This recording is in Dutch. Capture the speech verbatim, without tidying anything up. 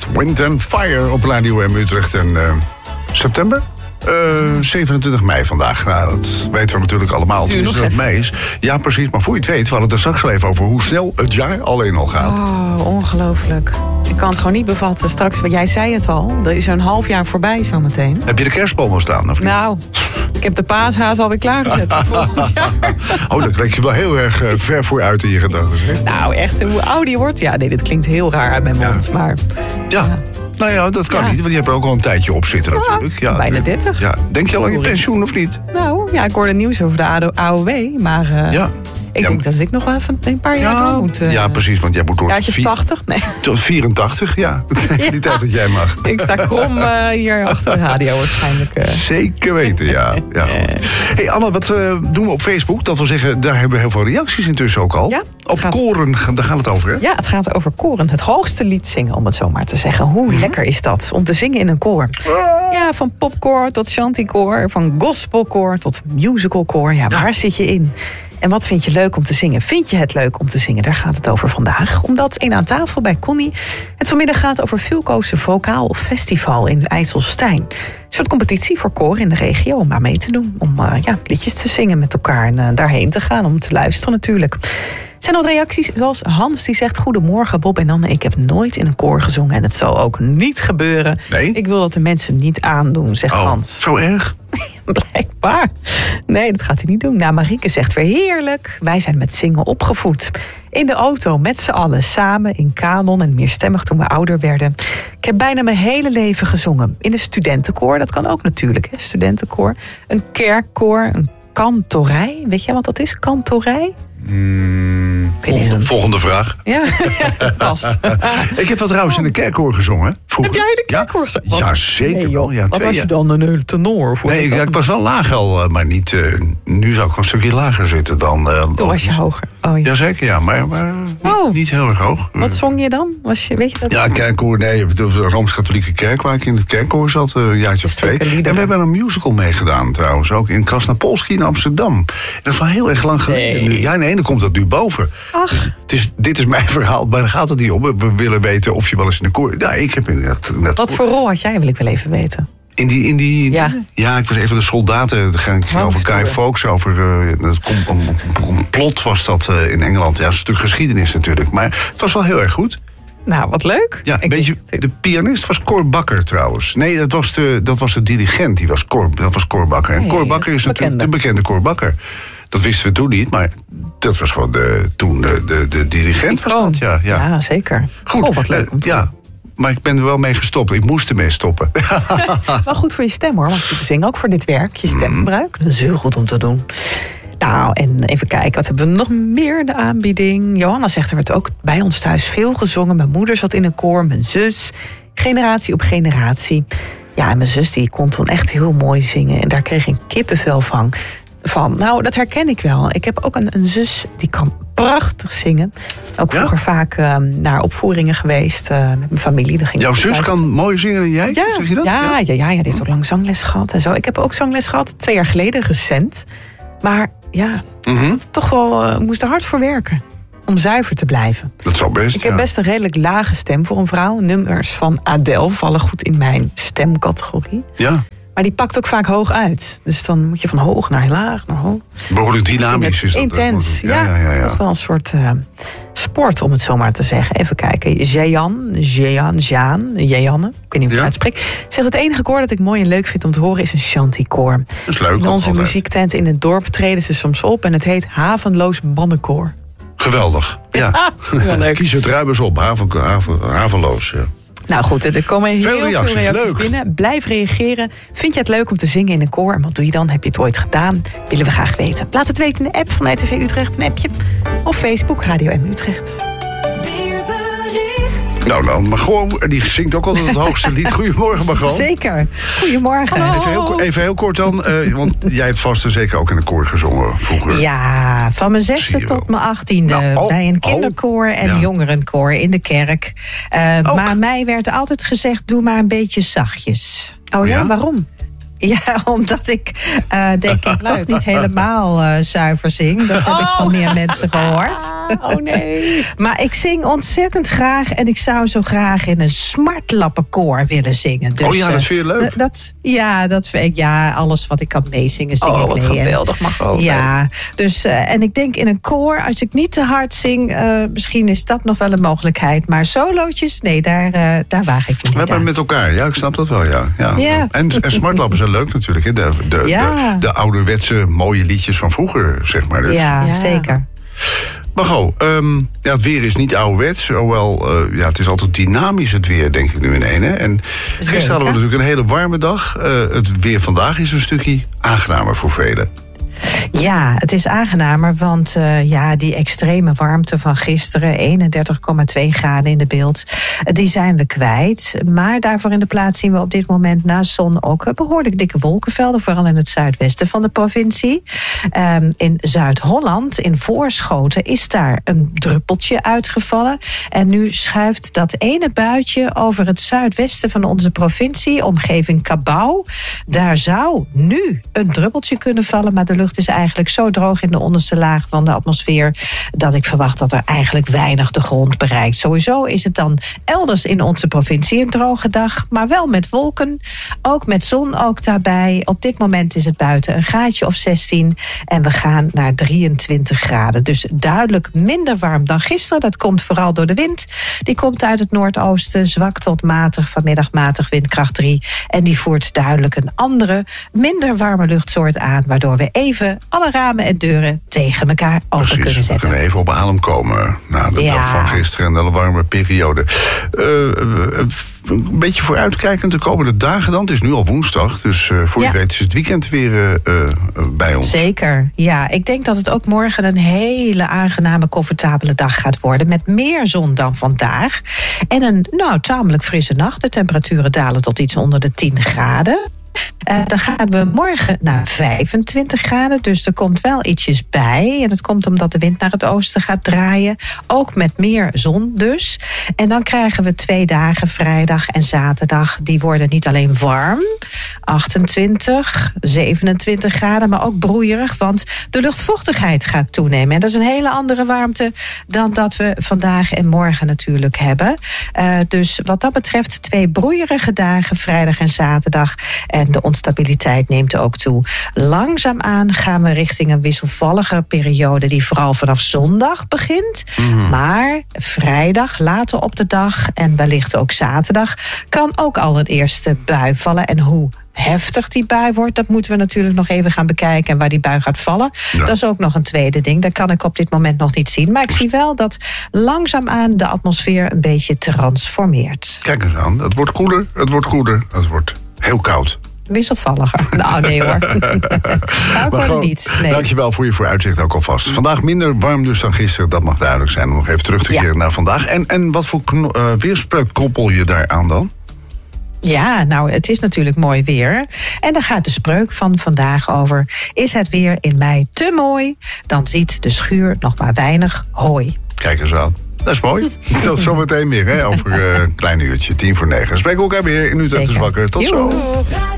Wind and Fire op Radio M Utrecht en uh, september? Uh, zevenentwintig mei vandaag. Nou, dat weten we natuurlijk allemaal. Duur nog dat het mei is. Ja, precies. Maar voor je het weet, we hadden het er straks al even over hoe snel het jaar alleen al gaat. Oh, ongelooflijk. Ik kan het gewoon niet bevatten. Straks, jij zei het al, er is een half jaar voorbij zometeen. Heb je de kerstboom al staan? Of niet? Nou, ik heb de paashaas alweer klaargezet voor volgend jaar. Oh, daar kijk je wel heel erg uh, ver voor uit in je gedachten. Hè? Nou, echt, hoe ouder je wordt. Ja, nee, dit klinkt heel raar uit mijn mond, ja. maar... Ja. ja. Nou ja, dat kan ja. niet, want je hebt er ook al een tijdje op zitten natuurlijk. Ja, bijna dertig. Ja. Denk je al aan je pensioen of niet? Nou, ja, ik hoorde nieuws over de A O W, maar uh, ja. ik ja. denk dat ik nog wel even een paar jaar ja. door moet. Uh, ja, precies, want jij moet door... Jaartje vier... tachtig? Nee. Tot vierentachtig, ja. ja. Die tijd dat jij mag. Ik sta krom uh, hier achter de radio waarschijnlijk. Uh. Zeker weten, ja. ja hey Anne, wat uh, doen we op Facebook? Dat wil zeggen, daar hebben we heel veel reacties intussen ook al. Ja, op gaat... koren, daar gaat het over, hè? Ja, het gaat over koren. Het hoogste lied zingen, om het zo maar te zeggen. Hoe mm-hmm. lekker is dat, om te zingen in een koor? Ja, van popkoor tot shantykoor, van gospelkoor tot musicalkoor. Ja, waar ja. zit je in? En wat vind je leuk om te zingen? Vind je het leuk om te zingen? Daar gaat het over vandaag. Omdat in aan tafel bij Connie het vanmiddag gaat over Vilko's Vocaal Festival in IJsselstein. Een soort competitie voor koor in de regio om aan mee te doen. Om uh, ja, liedjes te zingen met elkaar en uh, daarheen te gaan. Om te luisteren natuurlijk. Er zijn al reacties zoals Hans die zegt... Goedemorgen Bob en Anne, ik heb nooit in een koor gezongen... en het zal ook niet gebeuren. Nee? Ik wil dat de mensen niet aandoen, zegt oh, Hans. Zo erg? Blijkbaar. Nee, dat gaat hij niet doen. Nou, Marieke zegt weer heerlijk. Wij zijn met zingen opgevoed. In de auto, met z'n allen, samen, in kanon en meerstemmig toen we ouder werden. Ik heb bijna mijn hele leven gezongen. In een studentenkoor, dat kan ook natuurlijk, hè? Studentenkoor. Een kerkkoor, een kantorij. Weet jij wat dat is, kantorij? Mm, volgende, volgende vraag. Ja, pas. Ik heb wel trouwens in de kerkkoor gezongen. Vroeger. Heb jij in de kerkkoor gezongen? Ja, ja zeker nee, wel. Ja, wat twee, was je dan, een hele tenor? Of nee, ik, ik was wel laag al, maar niet... Uh, nu zou ik een stukje lager zitten dan... Uh, Toen was je hoger. Oh, ja. Jazeker, ja, maar, maar oh. niet, niet heel erg hoog. Wat zong je dan? Was je, weet je dat? Ja, kerkkoor, nee, de Rooms-Katholieke Kerk... waar ik in de kerkkoor zat, een jaartje of twee. En we hebben een musical meegedaan trouwens, ook in Krasnapolski in Amsterdam. Dat is wel heel erg lang geleden. Nee. Ja, nee, dan komt dat nu boven. Ach. Dus, het is, dit is mijn verhaal, maar daar gaat het niet om. We willen weten of je wel eens in de koor... Ja, ik heb in dat, dat Wat voor rol had jij, wil ik wel even weten. In die, in die, ja. ja, ik was even de soldaten. Het ging oh, over Guy Fawkes, over uh, het complot was dat uh, in Engeland. Ja, dat is een stuk geschiedenis natuurlijk. Maar het was wel heel erg goed. Nou, wat leuk. Ja, een beetje, de pianist was Cor Bakker trouwens. Nee, dat was de, dat was de dirigent, die was Cor, dat was Cor Bakker. En Cor Bakker is natuurlijk de bekende Cor Bakker. Dat wisten we toen niet, maar dat was gewoon de, toen de, de, de dirigent. Was dat, ja, ja. ja, zeker. Goed, oh, wat leuk om te ja. Maar ik ben er wel mee gestopt. Ik moest ermee stoppen. Wel goed voor je stem hoor, want te zingen ook voor dit werk. Je stemgebruik. Dat is heel goed om te doen. Nou, en even kijken, wat hebben we nog meer in de aanbieding? Johanna zegt, er werd ook bij ons thuis veel gezongen. Mijn moeder zat in een koor, mijn zus. Generatie op generatie. Ja, en mijn zus die kon toen echt heel mooi zingen. En daar kreeg ik kippenvel van. van. Nou, dat herken ik wel. Ik heb ook een, een zus die kan prachtig zingen. Ook vroeger ja? vaak uh, naar opvoeringen geweest uh, met mijn familie. Dan ging Jouw zus luisteren. Kan mooi zingen en jij? Ja, zeg je dat? Ja, ja, ja, ja, die heeft ook lang zangles gehad en zo. Ik heb ook zangles gehad, twee jaar geleden, recent. Maar ja, mm-hmm. toch wel uh, moest er hard voor werken. Om zuiver te blijven. Dat zal best, Ik heb ja. best een redelijk lage stem voor een vrouw. Nummers van Adele vallen goed in mijn stemcategorie. Ja. Maar die pakt ook vaak hoog uit. Dus dan moet je van hoog naar laag, naar hoog. Behoorlijk dynamisch is dat. Intens, ja, ja, ja, ja. Toch wel een soort uh, sport, om het zo maar te zeggen. Even kijken. Jean, Jean, Jean, Jeanne. Ik weet niet hoe ik het ja. uitspreek. Zegt, het enige koor dat ik mooi en leuk vind om te horen is een shantykoor. Dat is leuk. In onze muziektent in het dorp treden ze soms op. En het heet Havenloos Mannenkoor. Geweldig. Ja. ja Kies het ruim eens op. Haven, haven, havenloos, ja. Nou goed, er komen heel veel reacties, veel reacties leuk. binnen. Blijf reageren. Vind je het leuk om te zingen in een koor? En wat doe je dan? Heb je het ooit gedaan? Willen we graag weten. Laat het weten in de app van R T V Utrecht, een appje. Of Facebook, Radio M Utrecht. Nou, nou, Margot, die zingt ook altijd het hoogste lied. Goedemorgen, Margot. Zeker. Goedemorgen. Even heel, even heel kort dan, uh, want jij hebt vast en zeker ook in een koor gezongen vroeger. Ja, van mijn zesde tot mijn achttiende. Nou, oh, bij een kinderkoor oh, en ja. jongerenkoor in de kerk. Uh, maar mij werd altijd gezegd, doe maar een beetje zachtjes. Oh ja, ja? Waarom? Ja, omdat ik uh, denk ik toch niet helemaal uh, zuiver zing. Dat heb oh. ik van meer mensen gehoord. Oh nee. Maar ik zing ontzettend graag en ik zou zo graag in een smartlappenkoor willen zingen. Dus, oh ja, dat vind je leuk? Uh, dat, ja, dat vind ik, ja, alles wat ik kan meezingen, zing oh, ik mee. Oh, wat geweldig, mag ook. Ja, dus, uh, en ik denk in een koor, als ik niet te hard zing, uh, misschien is dat nog wel een mogelijkheid. Maar solootjes, nee, daar, uh, daar waag ik me niet We hebben aan. met elkaar, ja, ik snap dat wel, ja. ja. ja. En, en smartlappen zijn leuk natuurlijk, hè? De, de, ja. de, de ouderwetse mooie liedjes van vroeger, zeg maar. Dus. Ja, ja, zeker. Margot, um, ja, het weer is niet ouderwets, hoewel uh, ja, het is altijd dynamisch het weer, denk ik nu in één. Hè? En gisteren hadden we natuurlijk een hele warme dag. Uh, het weer vandaag is een stukje aangenamer voor velen. Ja, het is aangenamer, want uh, ja, die extreme warmte van gisteren, eenendertig komma twee graden in de beeld, die zijn we kwijt. Maar daarvoor in de plaats zien we op dit moment naast zon ook behoorlijk dikke wolkenvelden, vooral in het zuidwesten van de provincie. Um, in Zuid-Holland, in Voorschoten, is daar een druppeltje uitgevallen. En nu schuift dat ene buitje over het zuidwesten van onze provincie, omgeving Cabauw. Daar zou nu een druppeltje kunnen vallen, maar de lucht is eigenlijk zo droog in de onderste laag van de atmosfeer dat ik verwacht dat er eigenlijk weinig de grond bereikt. Sowieso is het dan elders in onze provincie een droge dag, maar wel met wolken, ook met zon ook daarbij. Op dit moment is het buiten een graadje of zestien en we gaan naar drieëntwintig graden. Dus duidelijk minder warm dan gisteren. Dat komt vooral door de wind. Die komt uit het noordoosten, zwak tot matig, vanmiddag matig, windkracht drie. En die voert duidelijk een andere, minder warme luchtsoort aan, waardoor we even alle ramen en deuren tegen elkaar open Precies, kunnen zetten. We kunnen even op adem komen na de ja. dag van gisteren en de warme periode. Uh, een beetje vooruitkijkend de komende dagen dan. Het is nu al woensdag, dus uh, voor ja. je weet is het weekend weer uh, uh, bij ons. Zeker, ja. Ik denk dat het ook morgen een hele aangename, comfortabele dag gaat worden. Met meer zon dan vandaag. En een nou tamelijk frisse nacht. De temperaturen dalen tot iets onder de tien graden. Uh, dan gaan we morgen naar vijfentwintig graden, dus er komt wel ietsjes bij. En dat komt omdat de wind naar het oosten gaat draaien. Ook met meer zon dus. En dan krijgen we twee dagen, vrijdag en zaterdag. Die worden niet alleen warm, achtentwintig, zevenentwintig graden, maar ook broeierig, want de luchtvochtigheid gaat toenemen. En dat is een hele andere warmte dan dat we vandaag en morgen natuurlijk hebben. Uh, dus wat dat betreft twee broeierige dagen, vrijdag en zaterdag. En de onstabiliteit neemt ook toe. Langzaamaan gaan we richting een wisselvallige periode die vooral vanaf zondag begint. Mm. Maar vrijdag, later op de dag en wellicht ook zaterdag, kan ook al een eerste bui vallen. En hoe heftig die bui wordt, dat moeten we natuurlijk nog even gaan bekijken. En waar die bui gaat vallen, ja. dat is ook nog een tweede ding. Dat kan ik op dit moment nog niet zien. Maar ik zie wel dat langzaamaan de atmosfeer een beetje transformeert. Kijk eens aan, het wordt koeler, het wordt koeler, het wordt heel koud. Wisselvalliger. Nou, nee hoor. Daar wordt het niet. Nee. Dankjewel voor je vooruitzicht ook alvast. Vandaag minder warm dus dan gisteren, dat mag duidelijk zijn. Om nog even terug te keren ja. naar vandaag. En, en wat voor kno- uh, weerspreuk koppel je daaraan dan? Ja, nou, het is natuurlijk mooi weer. En dan gaat de spreuk van vandaag over: is het weer in mei te mooi, dan ziet de schuur nog maar weinig hooi. Kijk eens aan. Dat is mooi. Dat is zometeen weer, hè, over een uh, klein uurtje, tien voor negen. Spreken we elkaar weer in Utrecht is wakker. Tot zo.